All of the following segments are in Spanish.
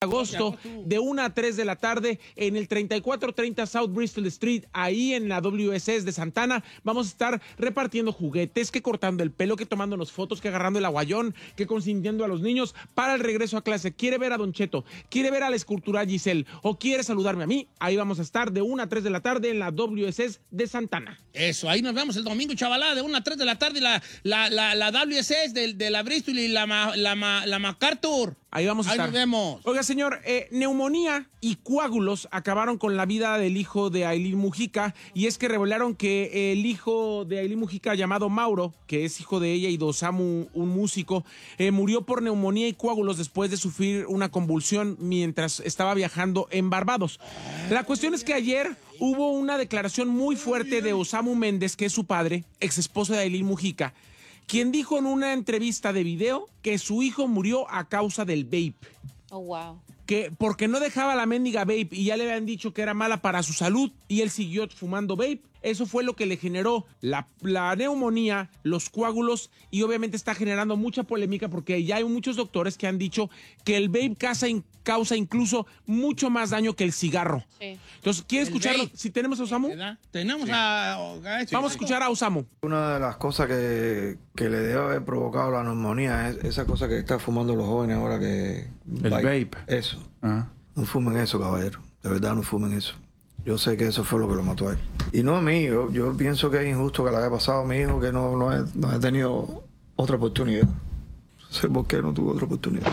agosto, de 1 a 3 de la tarde, en el 3430 South Bristol Street, ahí en la WSS de Santana. Vamos a estar repartiendo juguetes, que cortando el pelo, que tomándonos fotos, que agarrando el aguayón, que consintiendo a los niños para el regreso a clase. ¿Quiere ver a Don Cheto? ¿Quiere ver a la escultura Giselle? ¿O quiere saludarme a mí? Ahí vamos a estar de 1 a 3 de la tarde en la WSS de Santana. Eso, ahí nos vemos el domingo, chavalada, de 1 a 3 de la tarde, la WSS de la Bristol y la MacArthur. Ahí vamos a estar. Ahí nos vemos. Oiga, señor, neumonía y coágulos acabaron con la vida del hijo de Ailín Mujica, y es que revelaron que el hijo de Ailín Mujica, llamado Mauro, que es hijo de ella y de Osamu, un músico, murió por neumonía y coágulos después de sufrir una convulsión mientras estaba viajando en Barbados. La cuestión es que ayer hubo una declaración muy fuerte de Osamu Méndez, que es su padre, ex esposo de Ailín Mujica, quien dijo en una entrevista de video que su hijo murió a causa del vape. Oh, wow. Que porque no dejaba la mendiga vape y ya le habían dicho que era mala para su salud y él siguió fumando vape. Eso fue lo que le generó la neumonía, los coágulos, y obviamente está generando mucha polémica porque ya hay muchos doctores que han dicho que el vape causa incluso mucho más daño que el cigarro. Sí. Entonces, ¿quiere escucharlo? Vape. Si tenemos a Osamu. Tenemos Vamos a escuchar a Osamu. Una de las cosas que le debe haber provocado la neumonía es esa cosa que están fumando los jóvenes ahora, que... El vape. Eso. Ah. No fumen eso, caballero. De verdad, no fumen eso. Yo sé que eso fue lo que lo mató a él. Y no a mí, yo pienso que es injusto que le haya pasado a mi hijo, que no he tenido otra oportunidad. No sé por qué no tuvo otra oportunidad.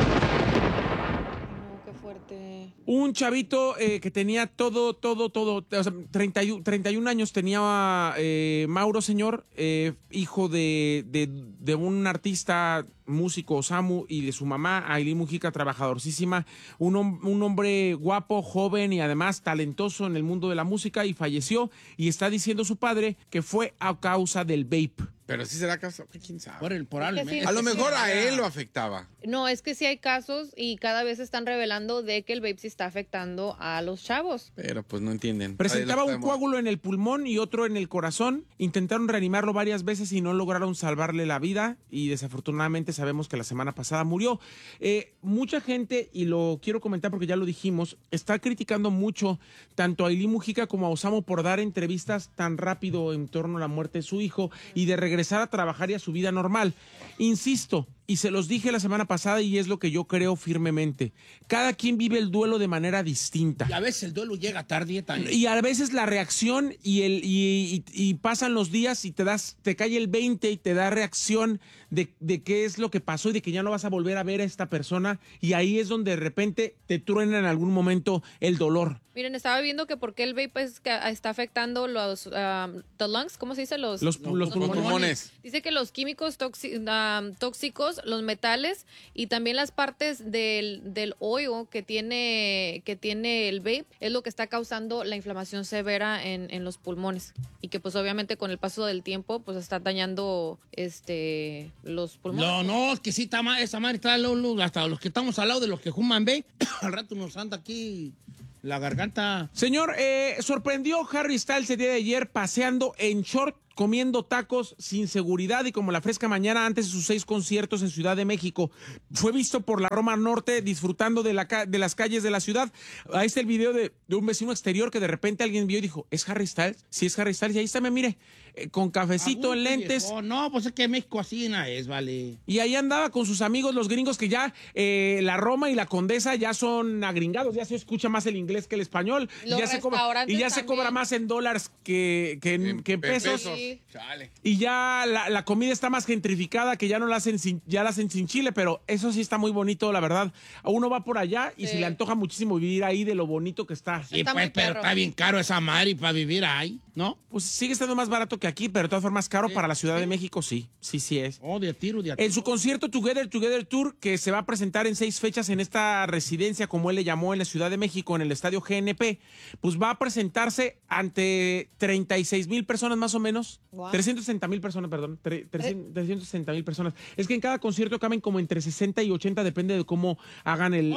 No, qué fuerte. Un chavito que tenía todo, o sea, 31 años tenía Mauro, señor, hijo de un artista, músico, Osamu, y de su mamá, Ailín Mujica, trabajadorcísima, un hombre guapo, joven y además talentoso en el mundo de la música, y falleció, y está diciendo su padre que fue a causa del vape. Pero sí será caso, quién sabe. Probablemente. A lo mejor a él lo afectaba. No, es que sí hay casos y cada vez están revelando de que el vape sí está afectando a los chavos. Pero pues no entienden. Presentaba un coágulo en el pulmón y otro en el corazón. Intentaron reanimarlo varias veces y no lograron salvarle la vida, y desafortunadamente sabemos que la semana pasada murió. Mucha gente, y lo quiero comentar porque ya lo dijimos, está criticando mucho tanto a Ailín Mujica como a Osamu por dar entrevistas tan rápido en torno a la muerte de su hijo y de regresar a trabajar y a su vida normal. Insisto, y se los dije la semana pasada y es lo que yo creo firmemente, cada quien vive el duelo de manera distinta. Y a veces el duelo llega tarde también. Y a veces la reacción y pasan los días y te cae el 20 y te da reacción de qué es lo que pasó y de que ya no vas a volver a ver a esta persona, y ahí es donde de repente te truena en algún momento el dolor. Miren, estaba viendo que por qué el vape está afectando los the lungs, ¿cómo se dice? Los pulmones. Dice que los químicos tóxicos, los metales y también las partes del hoyo que tiene el vape es lo que está causando la inflamación severa en los pulmones, y que pues obviamente con el paso del tiempo pues está dañando los pulmones. No, es que sí, esa madre está hasta los que estamos al lado de los que fuman vape, al rato nos anda aquí la garganta. Señor, sorprendió Harry Styles el día de ayer paseando en short, comiendo tacos sin seguridad y como la fresca mañana antes de sus 6 conciertos en Ciudad de México. Fue visto por la Roma Norte disfrutando de las calles de la ciudad. Ahí está el video de un vecino exterior que de repente alguien vio y dijo, ¿es Harry Styles? Sí, es Harry Styles. Y ahí está, mire, con cafecito en lentes. Viejo. No, pues es que México así no es, vale. Y ahí andaba con sus amigos los gringos, que ya la Roma y la Condesa ya son agringados, ya se escucha más el inglés que el español. Y ya se cobra más en dólares que en pesos. Sí. Chale. Y ya la comida está más gentrificada, que ya no la hacen ya la hacen sin chile, pero eso sí está muy bonito, la verdad. Uno va por allá y se le antoja muchísimo vivir ahí de lo bonito que está. Sí, pues, pero está bien caro esa madre para vivir ahí, ¿no? Pues sigue estando más barato que aquí, pero de todas formas caro para la Ciudad de México, sí es. Oh, de a tiro. En su concierto Together Tour, que se va a presentar en 6 fechas en esta residencia, como él le llamó, en la Ciudad de México, en el Estadio GNP, pues va a presentarse ante 36,000 personas más o menos. personas. Wow. 360,000 personas, perdón. 360,000 personas. Es que en cada concierto caben como entre 60 y 80, depende de cómo hagan el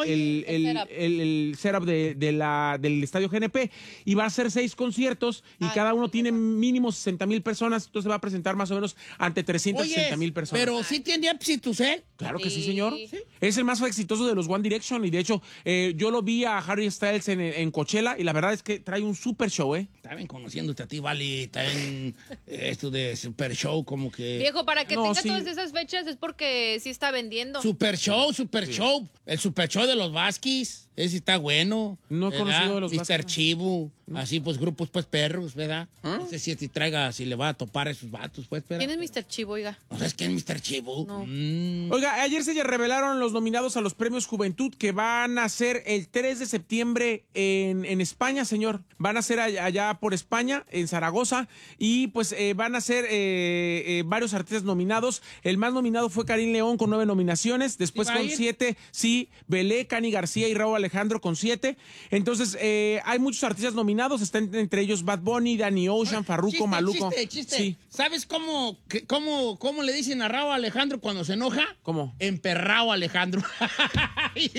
setup del estadio GNP. Y va a ser 6 conciertos y cada uno tiene mínimo 60,000 personas. Entonces va a presentar más o menos ante 360,000 personas. Pero sí tiene éxitos, ¿eh? Claro que sí, señor. Es el más exitoso de los One Direction. Y de hecho, yo lo vi a Harry Styles en Coachella y la verdad es que trae un super show, ¿eh? Está bien conociéndote a ti, Vali. Está en esto de Super Show, como que... Viejo, para que No, tenga sí. todas esas fechas es porque sí está vendiendo. Super Show. El Super Show de los Vasquis. Ese está bueno. No he ¿verdad? conocido de los Mr. Vasquis. Chivo. Así, pues, grupos, pues, perros, ¿verdad? No sé si si le va a topar a esos vatos, pues, ¿verdad? ¿Quién es Mr. Chivo, oiga? ¿No sabes quién es Mr. Chivo? No. Oiga, ayer se revelaron los nominados a los premios Juventud que van a ser el 3 de septiembre en España, señor. Van a ser allá por España, en Zaragoza, y pues van a ser varios artistas nominados. El más nominado fue Karim León con 9 nominaciones, después ¿Sí va a con ir? 7, sí, Belé, Cani García y Raúl Alejandro con 7. Entonces, hay muchos artistas nominados, están entre ellos Bad Bunny, Danny Ocean, Farruko, Maluco. Chiste. Sí. ¿Sabes cómo le dicen a Raúl Alejandro cuando se enoja? ¿Cómo? Emperrado Alejandro. Hijo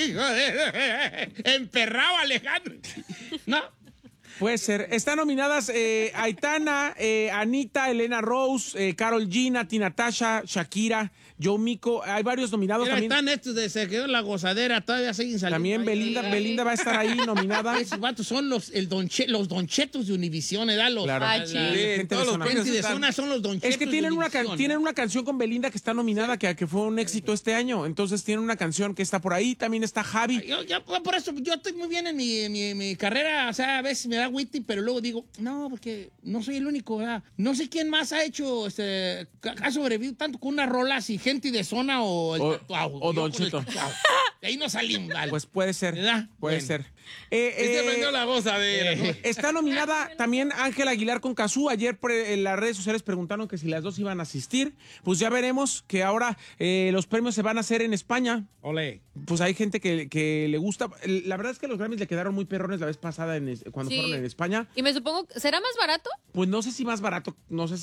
de... Emperrado Alejandro. ¿No? Puede ser. Están nominadas Aitana, Anita, Elena Rose, Karol G, Nati Natasha, Shakira, Joe Mico. Hay varios nominados Mira, también. están estos de Se Quedó la Gozadera, todavía siguen saliendo. También ahí. Belinda va a estar ahí nominada. Esos vatos son los donchetos de Univisión, ¿verdad? Claro. Ay, La sí. gente Todos de los zona. premios Gente de están- zona son los donchetos Es que tienen de una, Univisión, tienen ¿no? una canción con Belinda que está nominada, que fue un éxito este año. Entonces tienen una canción que está por ahí. También está Javi. Por eso, yo estoy muy bien en mi carrera. O sea, a veces me da witty, pero luego digo, no, porque no soy el único, ¿verdad? No sé quién más ha hecho, ha sobrevivido tanto con unas rolas y gente de zona o el tatuado. o Yo Don con el Cheto. tatuado. De ahí no salimos, ¿vale? Pues puede ser. ¿Verdad? Puede Bueno. ser. Se aprendió la gozadera. Está nominada también Ángela Aguilar con Cazú. Ayer en las redes sociales preguntaron que si las dos iban a asistir. Pues ya veremos que ahora los premios se van a hacer en España. Ole. Pues hay gente que le gusta. La verdad es que los Grammys le quedaron muy perrones la vez pasada cuando Sí. fueron en España. Y me supongo, ¿será más barato? Pues no sé si más barato,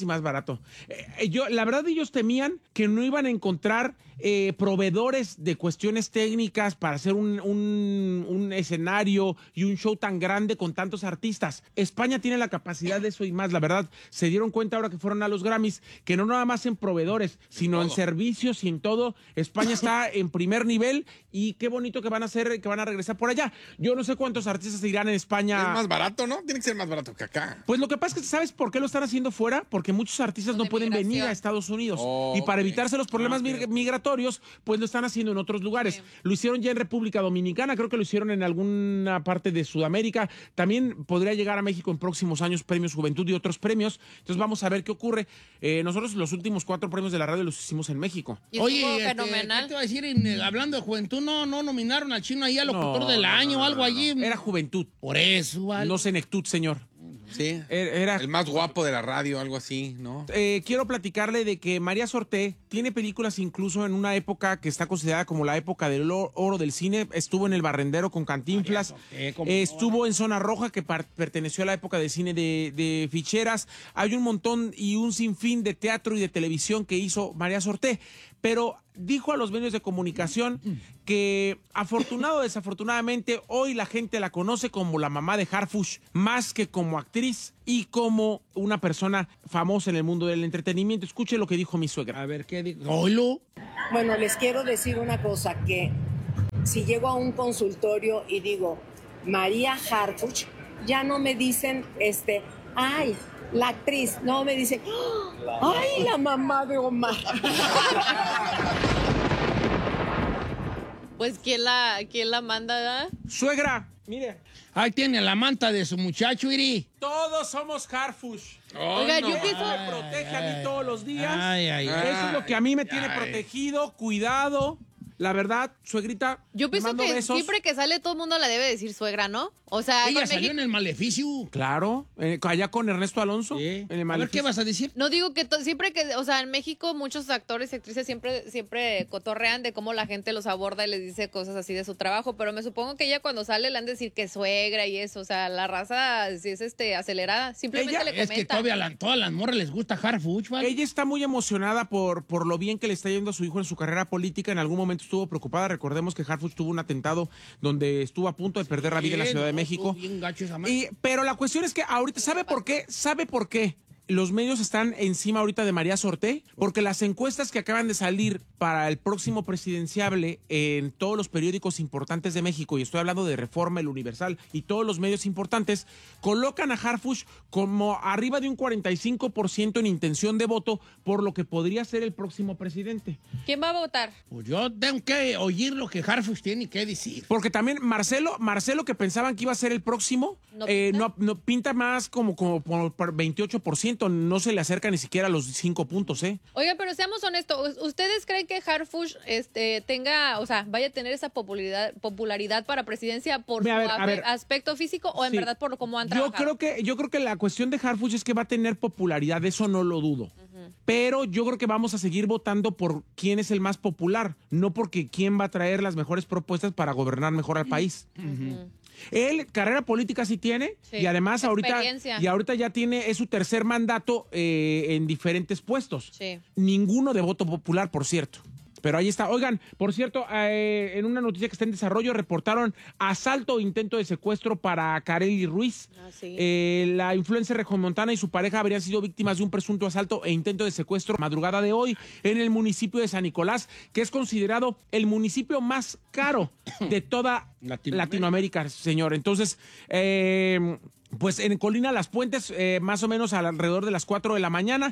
la verdad ellos temían que no iban a encontrar proveedores de cuestiones técnicas para hacer un escenario y un show tan grande con tantos artistas. España tiene la capacidad de eso y más. La verdad, se dieron cuenta ahora que fueron a los Grammys que no nada más en proveedores, sino en servicios y en todo. España está en primer nivel y qué bonito que van a hacer, que van a regresar por allá. Yo no sé cuántos artistas irán en España. Es más barato, ¿no? Tiene que ser más barato que acá. Pues lo que pasa es que, ¿sabes por qué lo están haciendo fuera? Porque muchos artistas Por no pueden migración. venir a Estados Unidos. Oh, y para ok. evitarse los problemas migratorios, pues lo están haciendo en otros lugares. Sí. Lo hicieron ya en República Dominicana, creo que lo hicieron en alguna parte de Sudamérica. También podría llegar a México en próximos años, Premios Juventud y otros premios. Entonces vamos a ver qué ocurre. Nosotros los últimos 4 premios de la radio los hicimos en México. Y Oye, estuvo ¿qué fenomenal. te iba a decir? Hablando de juventud, no nominaron al chino ahí a locutor del No, año o algo allí. Era Juventud, Por eso, ¿vale? no Senectud, señor. Sí. Era El más guapo de la radio, algo así, ¿no? quiero platicarle de que María Sorté tiene películas incluso en una época que está considerada como la época del oro del cine. Estuvo en El Barrendero con Cantinflas. Estuvo en Zona Roja, que perteneció a la época de cine de ficheras. Hay un montón y un sinfín de teatro y de televisión que hizo María Sorté. Pero dijo a los medios de comunicación que afortunado o desafortunadamente hoy la gente la conoce como la mamá de Harfush, más que como actriz y como una persona famosa en el mundo del entretenimiento. Escuche lo que dijo mi suegra. A ver, ¿qué dijo? Oilo. Bueno, les quiero decir una cosa, que si llego a un consultorio y digo María Harfuch, ya no me dicen ay, la actriz, no me dicen, ay, la mamá de Omar. Pues, ¿quién la manda, verdad? Suegra, mire, Ahí tiene la manta de su muchacho, Iri. todos somos Harfush. Oiga, yo pienso... Me protege a mí todos los días. Ay. Eso es lo que a mí me tiene Ay. protegido, cuidado la verdad, suegrita, Yo te pienso mando que besos. siempre que sale todo el mundo la debe decir suegra, ¿no? O sea, Ella con salió México- en el Maleficio. Claro, allá con Ernesto Alonso. Sí. En el A ver, Maleficio. ¿qué vas a decir? No digo que siempre que, o sea, en México muchos actores y actrices siempre cotorrean de cómo la gente los aborda y les dice cosas así de su trabajo, pero me supongo que ella cuando sale le han de decir que suegra y eso, o sea, la raza si es acelerada, simplemente Ella- le Es que comenta. todas las morras les gusta Harfuch, ¿vale? Ella está muy emocionada por lo bien que le está yendo a su hijo en su carrera política. En algún momento estuvo preocupada. Recordemos que Harfuch tuvo un atentado donde estuvo a punto de perder la vida en la Ciudad de México. Bien gacho esa madre. Pero la cuestión es que ahorita, ¿sabe por qué? ¿Sabe por qué? Los medios están encima ahorita de María Sorté, porque las encuestas que acaban de salir para el próximo presidenciable en todos los periódicos importantes de México, y estoy hablando de Reforma, El Universal y todos los medios importantes, colocan a Harfuch como arriba de un 45% en intención de voto por lo que podría ser el próximo presidente. ¿Quién va a votar? Pues yo tengo que oír lo que Harfuch tiene que decir. Porque también Marcelo que pensaban que iba a ser el próximo, ¿No pinta? no pinta más como por 28%, no se le acerca ni siquiera a los 5 puntos, ¿eh? Oiga, pero seamos honestos, ¿ustedes creen que Harfuch tenga, o sea, vaya a tener esa popularidad para presidencia por Mira, su a ver. aspecto físico o en Sí. verdad por cómo han Yo trabajado? creo que la cuestión de Harfuch es que va a tener popularidad, eso no lo dudo. Pero yo creo que vamos a seguir votando por quién es el más popular, no porque quién va a traer las mejores propuestas para gobernar mejor al país. Él carrera política sí tiene, Sí, y además experiencia. ahorita ya tiene, es su tercer mandato en diferentes puestos. Sí. Ninguno de voto popular, por cierto. Pero ahí está. Oigan, por cierto, en una noticia que está en desarrollo, reportaron asalto o intento de secuestro para Kareli Ruiz. Ah, sí. La influencer regiomontana y su pareja habrían sido víctimas de un presunto asalto e intento de secuestro madrugada de hoy en el municipio de San Nicolás, que es considerado el municipio más caro de toda Latinoamérica, señor. Entonces, pues en Colina Las Puentes, más o menos alrededor de las 4 de la mañana,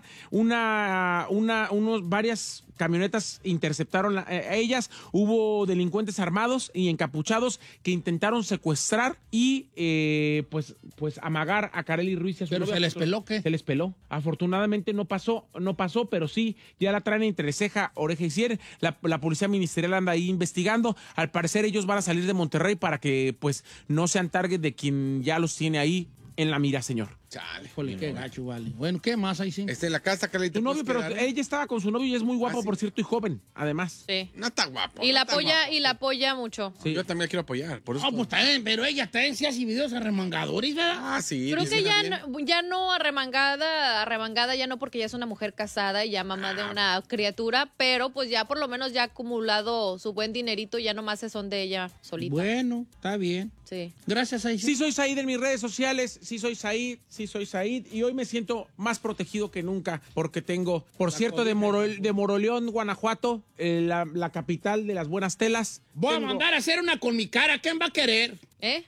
varias camionetas interceptaron a ellas. Hubo delincuentes armados y encapuchados que intentaron secuestrar y pues amagar a Kareli Ruiz y a su ¿Pero novia. se les peló qué? Se les peló. Afortunadamente no pasó, pero sí, ya la traen entre ceja, oreja y cierre. La policía ministerial anda ahí investigando. Al parecer ellos van a salir de Monterrey para que pues no sean target de quien ya los tiene ahí en la mira, señor. Chale. Híjole, qué gacho, vale. Bueno, ¿qué más ahí sí? En la casa, Carlita. Tu novio, pero ella estaba con su novio y es muy guapo, ¿sí? por cierto, y joven, además. Sí. No está guapo. Y no la está apoya, guapo. y la apoya mucho. Sí. Yo también la quiero apoyar. Por eso. No, pues también, pero ella también se hace videos arremangadores, ¿verdad? Ah, sí. Creo dice que también. ya no arremangada ya no, porque ya es una mujer casada y ya mamá de una criatura, pero pues ya por lo menos ya ha acumulado su buen dinerito, ya nomás se son de ella solita. Bueno, está bien. Sí. Gracias, ahí Sí soy Said en mis redes sociales, sí soy Said, y hoy me siento más protegido que nunca porque tengo, por cierto, de Moroleón, Guanajuato, la capital de las buenas telas. Voy a Tengo- mandar a hacer una con mi cara. ¿Quién va a querer? ¿Eh?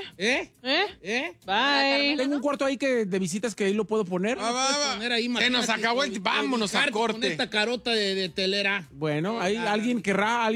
Bye. Tengo un cuarto ahí de visitas que ahí lo puedo poner. Va. Poner ahí, Se nos imagínate, acabó el. Vámonos al Con corte. esta carota de telera. Bueno, ahí alguien querrá.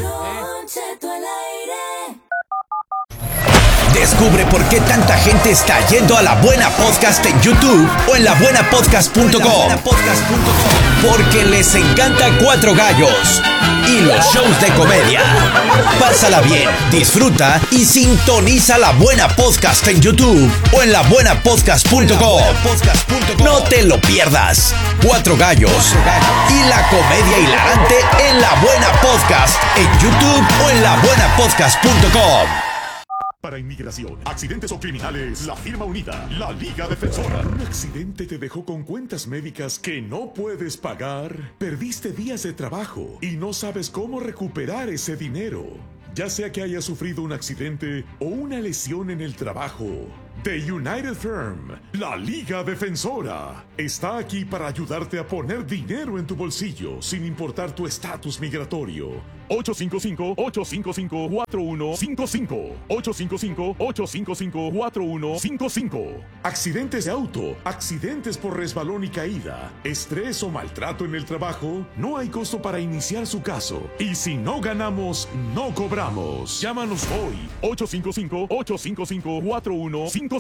Descubre por qué tanta gente está yendo a La Buena Podcast en YouTube o en labuenapodcast.com. Porque les encanta Cuatro Gallos y los shows de comedia. Pásala bien, disfruta y sintoniza La Buena Podcast en YouTube o en labuenapodcast.com. No te lo pierdas. Cuatro Gallos y la comedia hilarante en La Buena Podcast en YouTube o en labuenapodcast.com. Para inmigración, accidentes o criminales, la firma unida, la Liga Defensora. ¿Un accidente te dejó con cuentas médicas que no puedes pagar? ¿Perdiste días de trabajo y no sabes cómo recuperar ese dinero? Ya sea que hayas sufrido un accidente o una lesión en el trabajo, The United Firm, la Liga Defensora, está aquí para ayudarte a poner dinero en tu bolsillo sin importar tu estatus migratorio. 855-855-4155. 855-855-4155. Accidentes de auto, accidentes por resbalón y caída, estrés o maltrato en el trabajo, no hay costo para iniciar su caso. Y si no ganamos, no cobramos. Llámanos hoy. 855-855-4155.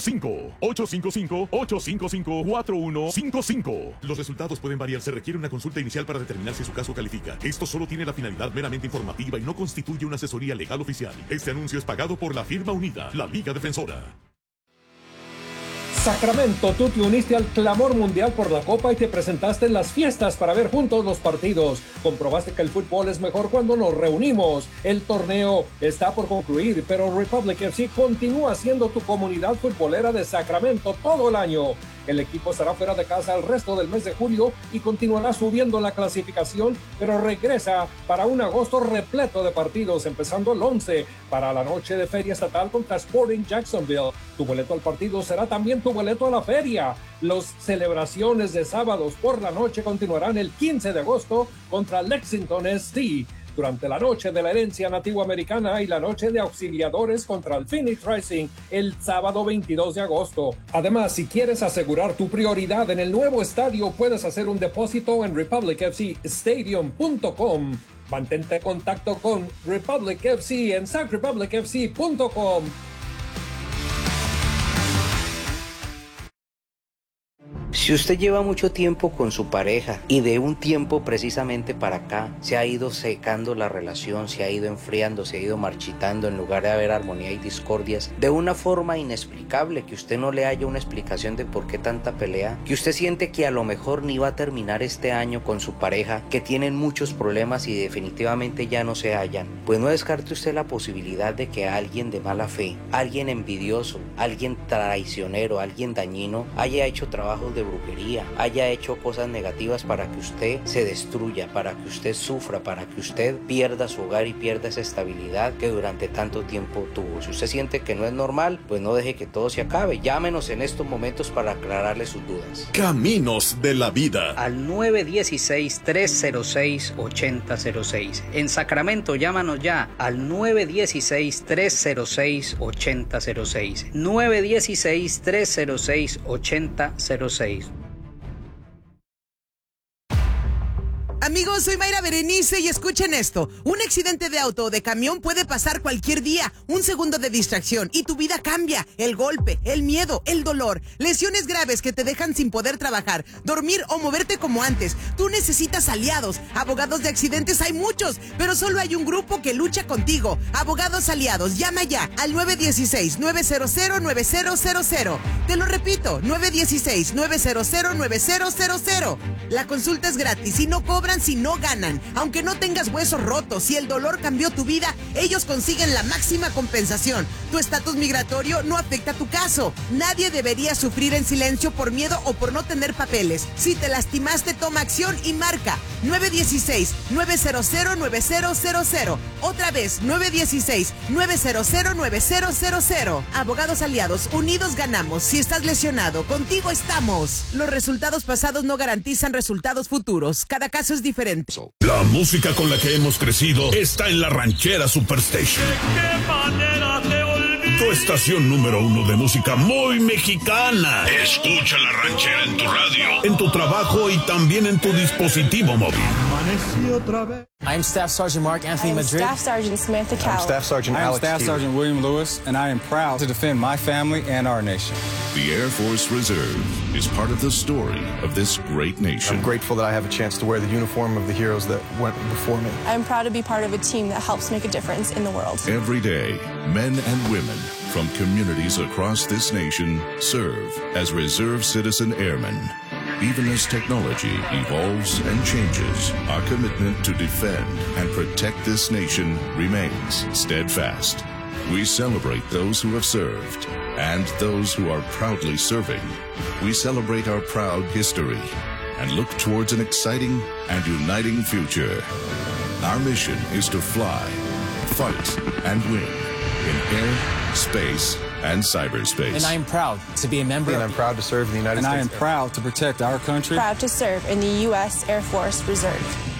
855-855-4155. Los resultados pueden variar. Se requiere una consulta inicial para determinar si su caso califica. Esto solo tiene la finalidad meramente informativa. informativa y no constituye una asesoría legal oficial. Este anuncio es pagado por la firma unida, la Liga Defensora. Sacramento, tú te uniste al clamor mundial por la Copa y te presentaste en las fiestas para ver juntos los partidos. Comprobaste que el fútbol es mejor cuando nos reunimos. El torneo está por concluir, pero Republic FC continúa siendo tu comunidad futbolera de Sacramento todo el año. El equipo estará fuera de casa el resto del mes de julio y continuará subiendo la clasificación, pero regresa para un agosto repleto de partidos, empezando el 11 para la noche de feria estatal contra Sporting Jacksonville. Tu boleto al partido será también tu boleto a la feria. Las celebraciones de sábados por la noche continuarán el 15 de agosto contra Lexington SC. Durante la noche de la herencia nativoamericana y la noche de auxiliadores contra el Phoenix Rising el sábado 22 de agosto. Además, si quieres asegurar tu prioridad en el nuevo estadio, puedes hacer un depósito en republicfcstadium.com. Mantente en contacto con Republic FC en sacrepublicfc.com. Si usted lleva mucho tiempo con su pareja y de un tiempo precisamente para acá se ha ido secando la relación, se ha ido enfriando, se ha ido marchitando en lugar de haber armonía y discordias de una forma inexplicable, que usted no le haya una explicación de por qué tanta pelea, que usted siente que a lo mejor ni va a terminar este año con su pareja, que tienen muchos problemas y definitivamente ya no se hallan, pues no descarte usted la posibilidad de que alguien de mala fe, alguien envidioso, alguien traicionero, alguien dañino haya hecho trabajos de brujería, haya hecho cosas negativas para que usted se destruya, para que usted sufra, para que usted pierda su hogar y pierda esa estabilidad que durante tanto tiempo tuvo. Si usted siente que no es normal, pues no deje que todo se acabe. Llámenos en estos momentos para aclararle sus dudas. Caminos de la vida. Al 916-306-8006. En Sacramento, llámanos ya al 916-306-8006. 916-306-8006. Amigos, soy Mayra Berenice y escuchen esto. Un accidente de auto o de camión puede pasar cualquier día. Un segundo de distracción y tu vida cambia. El golpe, el miedo, el dolor, lesiones graves que te dejan sin poder trabajar, dormir o moverte como antes. Tú necesitas aliados. Abogados de accidentes hay muchos, pero solo hay un grupo que lucha contigo. Abogados Aliados. Llama ya al 916-900-9000. Te lo repito, 916-900-9000. La consulta es gratis y no cobran si no ganan. Aunque no tengas huesos rotos, si el dolor cambió tu vida, ellos consiguen la máxima compensación. Tu estatus migratorio no afecta tu caso. Nadie debería sufrir en silencio por miedo o por no tener papeles. Si te lastimaste, toma acción y marca 916-900-9000. Otra vez, 916-900-9000. Abogados Aliados, unidos ganamos. Si estás lesionado, contigo estamos. Los resultados pasados no garantizan resultados futuros. Cada caso es diferente. La música con la que hemos crecido está en la Ranchera Superstation. Tu estación número 1 de música muy mexicana. Escucha la Ranchera en tu radio, en tu trabajo y también en tu dispositivo móvil. I am Staff Sergeant Mark Anthony Madrid. Staff Sergeant Samantha Cowell. I'm Staff Sergeant Alex Staff Sergeant William Lewis, and I am proud to defend my family and our nation. The Air Force Reserve is part of the story of this great nation. I'm grateful that I have a chance to wear the uniform of the heroes that went before me. I'm proud to be part of a team that helps make a difference in the world. Every day, men and women from communities across this nation serve as Reserve Citizen Airmen. Even as technology evolves and changes, our commitment to defend and protect this nation remains steadfast. We celebrate those who have served and those who are proudly serving. We celebrate our proud history and look towards an exciting and uniting future. Our mission is to fly, fight, and win in air, space, and cyberspace. And I am proud to be a member. And I'm proud to serve in the United States. And I am proud to protect our country. Proud to serve in the U.S. Air Force Reserve.